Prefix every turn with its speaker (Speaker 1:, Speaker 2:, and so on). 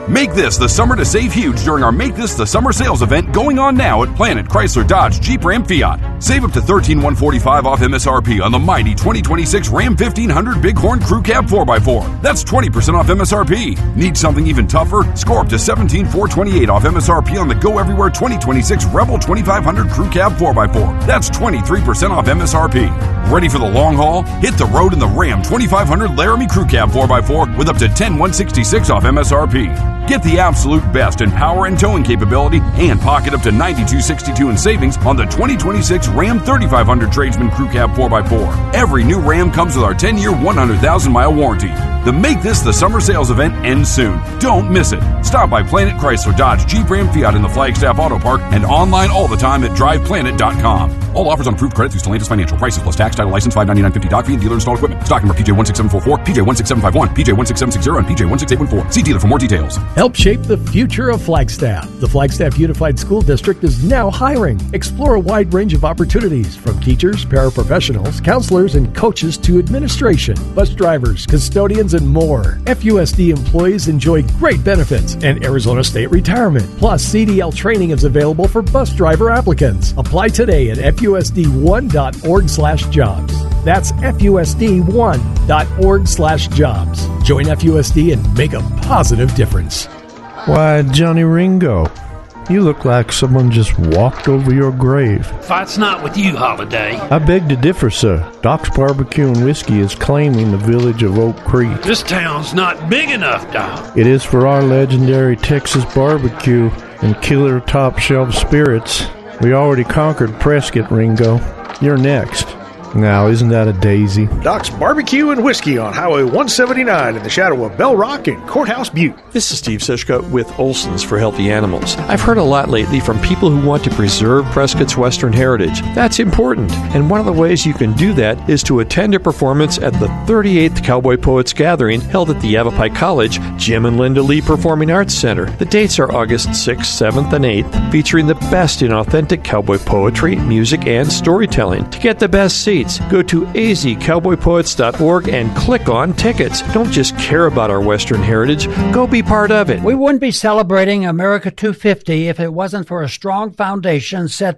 Speaker 1: Make this the summer to save huge during our Make This the Summer sales event going on now at Planet Chrysler Dodge Jeep Ram Fiat. Save up to $13,145 off MSRP on the mighty 2026 Ram 1500 Bighorn Crew Cab 4x4. That's 20% off MSRP. Need something even tougher? Score up to $17,428 off MSRP on the Go Everywhere 2026 Rebel 2500 Crew Cab 4x4. That's 23% off MSRP. Ready for the long haul? Hit the road in the Ram 2500 Laramie Crew Cab 4x4 with up to $10,166 off MSRP. Get the absolute best in power and towing capability and pocket up to $92.62 in savings on the 2026 Ram 3500 Tradesman Crew Cab 4x4. Every new Ram comes with our 10-year, 100,000-mile warranty. The Make This the Summer sales event ends soon. Don't miss it. Stop by Planet Chrysler Dodge Jeep Ram Fiat in the Flagstaff Auto Park and online all the time at driveplanet.com. All offers on approved credit through Stellantis Financial. Prices plus tax, title, license, $599.50 doc fee, and dealer installed equipment. Stock number PJ16744, PJ16751, PJ16760, and PJ16814. See dealer for more details.
Speaker 2: Help shape the future of Flagstaff. The Flagstaff Unified School District is now hiring. Explore a wide range of opportunities from teachers, paraprofessionals, counselors, and coaches to administration, bus drivers, custodians, and more. FUSD employees enjoy great benefits and Arizona State retirement. Plus, CDL training is available for bus driver applicants. Apply today at FUSD1.org/jobs. That's FUSD1.org/jobs. Join FUSD and make a positive difference.
Speaker 3: Why, Johnny Ringo, you look like someone just walked over your grave.
Speaker 4: Fight's not with you, Holiday.
Speaker 3: I beg to differ, sir. Doc's Barbecue and Whiskey is claiming the village of Oak Creek.
Speaker 4: This town's not big enough, Doc.
Speaker 3: It is for our legendary Texas barbecue and killer top shelf spirits. We already conquered Prescott, Ringo. You're next. Now, isn't that a daisy?
Speaker 5: Doc's Barbecue and Whiskey on Highway 179 in the shadow of Bell Rock and Courthouse Butte.
Speaker 6: This is Steve Sischka with Olson's for Healthy Animals. I've heard a lot lately from people who want to preserve Prescott's Western heritage. That's important, and one of the ways you can do that is to attend a performance at the 38th Cowboy Poets Gathering held at the Yavapai College Jim and Linda Lee Performing Arts Center. The dates are August 6th, 7th, and 8th, featuring the best in authentic cowboy poetry, music, and storytelling. To get the best seats, go to azcowboypoets.org and click on tickets. Don't just care about our Western heritage, go be part of it.
Speaker 7: We wouldn't be celebrating America 250 if it wasn't for a strong foundation set